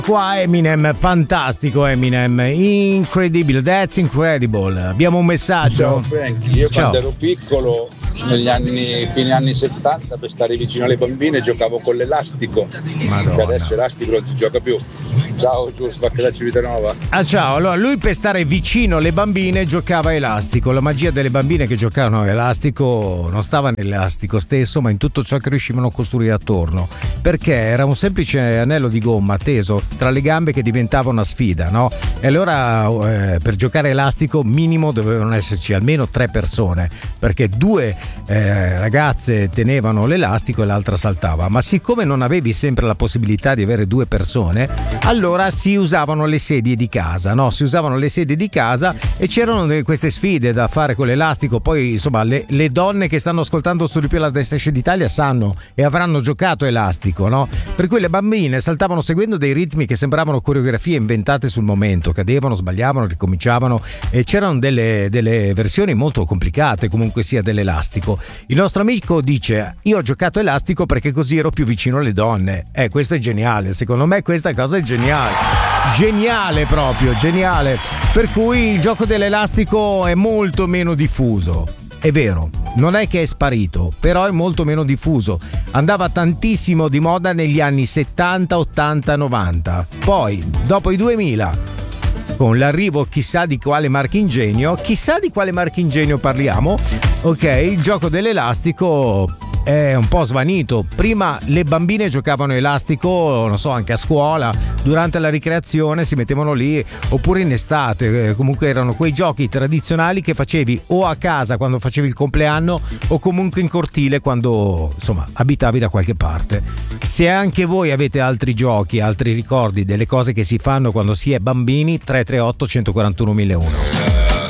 Qua Eminem, fantastico Eminem, incredibile, that's incredible. Abbiamo un messaggio. Ciao Frank, io Ciao. quando ero piccolo, fine anni 70, per stare vicino alle bambine giocavo con l'elastico. Madonna. Che adesso elastico non si gioca più. Ciao Gius, Bacca da Civitanova. Ah ciao, allora lui per stare vicino alle bambine giocava a elastico. La magia delle bambine che giocavano a elastico non stava nell'elastico stesso, ma in tutto ciò che riuscivano a costruire attorno, perché era un semplice anello di gomma teso tra le gambe che diventava una sfida, no? E allora per giocare a elastico minimo dovevano esserci almeno 3 persone, perché 2 ragazze tenevano l'elastico e l'altra saltava, ma siccome non avevi sempre la possibilità di avere 2 persone, allora si usavano le sedie di casa, no? Si usavano le sedie di casa e c'erano queste sfide da fare con l'elastico. Poi insomma le donne che stanno ascoltando su Ripiù la Destination d'Italia sanno e avranno giocato elastico, no? Per cui le bambine saltavano seguendo dei ritmi che sembravano coreografie inventate sul momento, cadevano, sbagliavano, ricominciavano, e c'erano delle versioni molto complicate comunque sia dell'elastico. Il nostro amico dice: io ho giocato elastico perché così ero più vicino alle donne. Questo è geniale, secondo me questa cosa è geniale, proprio geniale. Per cui il gioco dell'elastico è molto meno diffuso. È vero, non è che è sparito, però è molto meno diffuso. Andava tantissimo di moda negli anni 70, 80, 90. Poi, dopo i 2000, con l'arrivo chissà di quale marchingegno parliamo, ok, il gioco dell'elastico è un po' svanito. Prima le bambine giocavano elastico, non so, anche a scuola, durante la ricreazione si mettevano lì, oppure in estate. Comunque erano quei giochi tradizionali che facevi o a casa quando facevi il compleanno, o comunque in cortile quando insomma abitavi da qualche parte. Se anche voi avete altri giochi, altri ricordi delle cose che si fanno quando si è bambini, 338 141 1001.